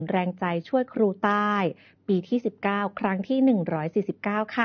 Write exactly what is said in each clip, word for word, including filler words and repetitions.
แรงใจช่วยครูใต้ปีที่สิบเก้าครั้งที่หนึ่งร้อยสี่สิบเก้าค่ะ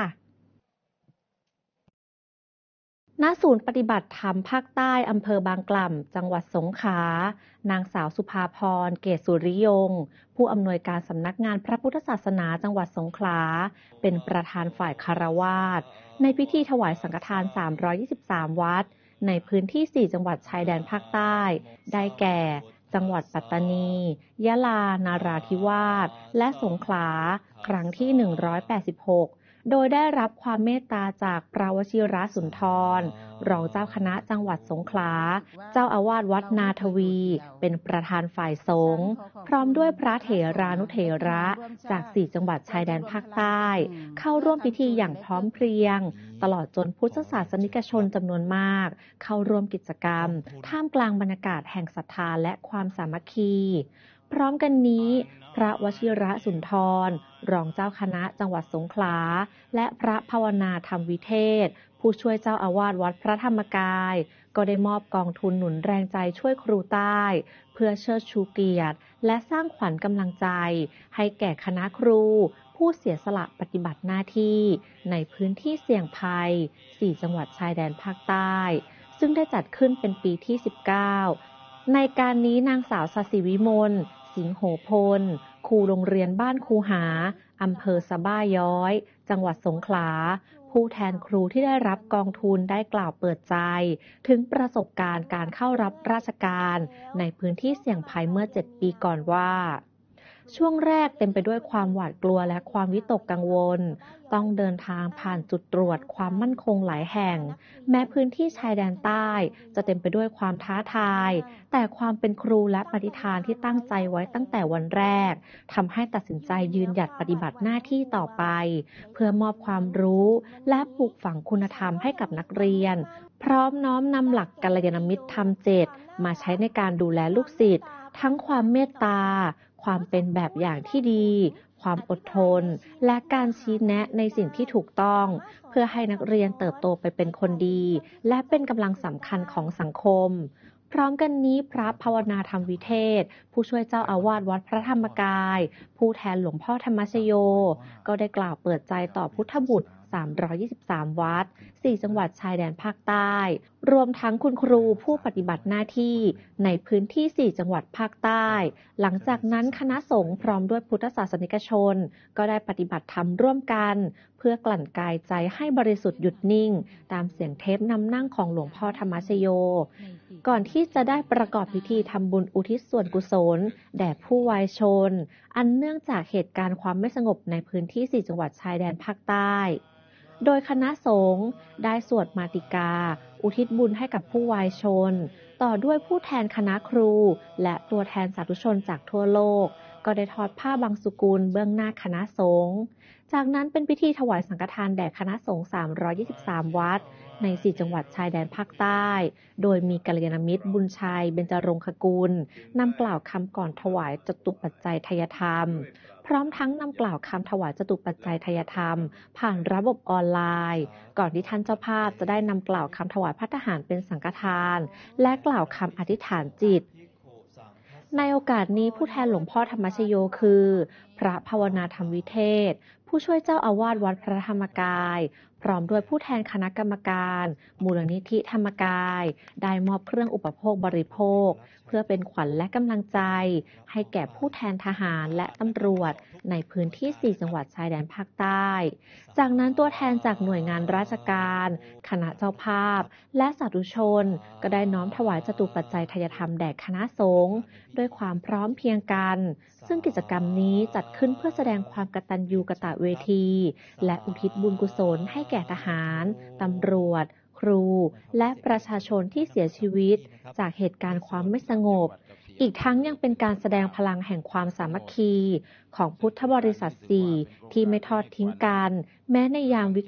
ณศูนย์ปฏิบัติธรรมภาคใต้อำเภอบางกล่ำจังหวัดสงขลานางสาวสุภาพรเกษสุริยงค์ผู้อำนวยการสำนักงานพระพุทธศาสนาจังหวัดสงขลาเป็นประธานฝ่ายคฤหัสถ์ในพิธีถวายสังฆทานสามร้อยยี่สิบสามวัดในพื้นที่สี่จังหวัดชายแดนภาคใต้ได้แก่จังหวัดปัตตานียะลานาราธิวาสและสงขลาครั้งที่หนึ่งร้อยแปดสิบหกโดยได้รับความเมตตาจากพระวชิรสุนทรรองเจ้าคณะจังหวัดสงขลาเจ้าอาวาสวัดนาทวีเป็นประธานฝ่ายสงฆ์พร้อมด้วยพระเถรานุเถระจากสี่จังหวัดชายแดนภาคใต้เข้าร่วมพิธีอย่างพร้อมเพรียงตลอดจนพุทธศาสนิกชนจำนวนมากเข้าร่วมกิจกรรมท่ามกลางบรรยากาศแห่งศรัทธาและความสามัคคีพร้อมกันนี้พระวชิรสุนทรรองเจ้าคณะจังหวัดสงขลาและพระภาวนาธรรมวิเทศผู้ช่วยเจ้าอาวาสวัดพระธรรมกายก็ได้มอบกองทุนหนุนแรงใจช่วยครูใต้เพื่อเชิดชูเกียรติและสร้างขวัญกำลังใจให้แก่คณะครูผู้เสียสละปฏิบัติหน้าที่ในพื้นที่เสี่ยงภัยสี่จังหวัดชายแดนภาคใต้ซึ่งได้จัดขึ้นเป็นปีที่สิบเก้าในการนี้นางสาวศศิวิมลสิงโหพลครูโรงเรียนบ้านคูหาอำเภอสะบ้าย้อยจังหวัดสงขลาผู้แทนครูที่ได้รับกองทุนได้กล่าวเปิดใจถึงประสบการณ์การเข้ารับราชการในพื้นที่เสี่ยงภัยเมื่อเจ็ดปีก่อนว่าช่วงแรกเต็มไปด้วยความหวาดกลัวและความวิตกกังวลต้องเดินทางผ่านจุดตรวจความมั่นคงหลายแห่งแม้พื้นที่ชายแดนใต้จะเต็มไปด้วยความท้าทายแต่ความเป็นครูและปฏิฐานที่ตั้งใจไว้ตั้งแต่วันแรกทำให้ตัดสินใจยืนหยัดปฏิบัติหน้าที่ต่อไปเพื่อมอบความรู้และปลูกฝังคุณธรรมให้กับนักเรียนพร้อมน้อมนำหลักกัลยาณมิตรธรรมเจ็ดมาใช้ในการดูแลลูกศิษย์ทั้งความเมตตาความเป็นแบบอย่างที่ดีความอดทนและการชี้แนะในสิ่งที่ถูกต้องเพื่อให้นักเรียนเติบโตไปเป็นคนดีและเป็นกำลังสำคัญของสังคมพร้อมกันนี้พระภาวนาธรรมวิเทศผู้ช่วยเจ้าอาวาสวัดพระธรรมกายผู้แทนหลวงพ่อธรรมชโยก็ได้กล่าวเปิดใจต่อพุทธบุตรสามร้อยยี่สิบสามวัดสี่จังหวัดชายแดนภาคใต้รวมทั้งคุณครูผู้ปฏิบัติหน้าที่ในพื้นที่สี่จังหวัดภาคใต้หลังจากนั้นคณะสงฆ์พร้อมด้วยพุทธศาสนิกชนก็ได้ปฏิบัติธรรมร่วมกันเพื่อกลั่นกายใจให้บริสุทธิ์หยุดนิ่งตามเสียงเทปนำนั่งของหลวงพ่อธรรมชโยก่อนที่จะได้ประกอบพิธีทำบุญอุทิศส่วนกุศลแด่ผู้วายชนอันเนื่องจากเหตุการณ์ความไม่สงบในพื้นที่สี่จังหวัดชายแดนภาคใต้โดยคณะสงฆ์ได้สวดมาติกาอุทิศบุญให้กับผู้วายชนต่อด้วยผู้แทนคณะครูและตัวแทนสาธุชนจากทั่วโลกก็ได้ทอดผ้าบางสุกุลเบื้องหน้าคณะสงฆ์จากนั้นเป็นพิธีถวายสังฆทานแด่คณะสงฆ์สามร้อยยี่สิบสามวัดในสี่จังหวัดชายแดนภาคใต้โดยมีกัลยาณมิตรบุญชัยเบญจรงคกุลนำกล่าวคำก่อนถวายจตุปัจจัยทายธรรมพร้อมทั้งนำกล่าวคำถวายจตุปัจจัยทายธรรมผ่านระบบออนไลน์ก่อนที่ท่านเจ้าภาพจะได้นำกล่าวคำถวายภัตตาหารเป็นสังฆทานและกล่าวคำอธิษฐานจิตในโอกาสนี้ผู้แทนหลวงพ่อธรรมชโยคือพระภาวนาธรรมวิเทศผู้ช่วยเจ้าอาวาสวัดพระธรรมกายพร้อมด้วยผู้แทนคณะกรรมการมูลนิธิธรรมกายได้มอบเครื่องอุปโภคบริโภคเพื่อเป็นขวัญและกำลังใจให้แก่ผู้แทนทหารและตำรวจในพื้นที่สี่จังหวัดชายแดนภาคใต้จากนั้นตัวแทนจากหน่วยงานราชการคณะเจ้าภาพและสาธุชนก็ได้น้อมถวายจตุปัจจัยทายธรรมแด่คณะสงฆ์ด้วยความพร้อมเพรียงกันซึ่งกิจกรรมนี้จัดขึ้นเพื่อแสดงความกตัญญูกตเวทีและอุทิศบุญกุศลให้แก่ทหารตำรวจครูและประชาชนที่เสียชีวิตจากเหตุการณ์ความไม่สงบอีกทั้งยังเป็นการแสดงพลังแห่งความสามัคคีของพุทธบริษัทสี่ที่ไม่ทอดทิ้งกันแม้ในยามวิกฤต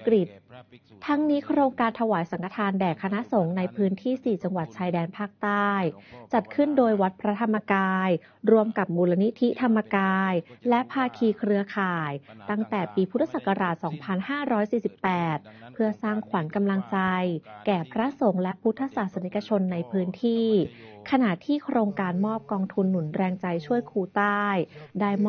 ทั้งนี้โครงการถวายสังฆทานแด่คณะสงฆ์ในพื้นที่ สี่ จังหวัดชายแดนภาคใต้ จัดขึ้นโดยวัดพระธรรมกาย ร่วมกับมูลนิธิธรรมกาย และภาคีเครือข่าย ตั้งแต่ปีพุทธศักราช สองพันห้าร้อยสี่สิบแปด เพื่อสร้างขวัญกำลังใจ แก่พระสงฆ์และพุทธศาสนิกชนในพื้นที่ ขณะที่โครงการมอบกองทุนหนุนแรงใจช่วยครูใต้ได้